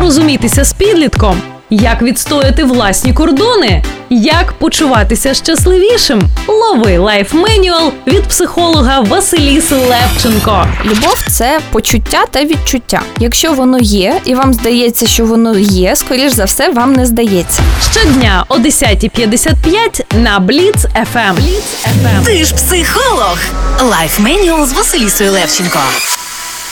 порозумітися з підлітком, як відстояти власні кордони, як почуватися щасливішим. Лови лайф-менюал від психолога Василіси Левченко. Любов – це почуття та відчуття. Якщо воно є, і вам здається, що воно є, скоріш за все, вам не здається. Щодня о 10:55 на Бліц FM. Ти ж психолог. Лайф-менюал з Василісою Левченко.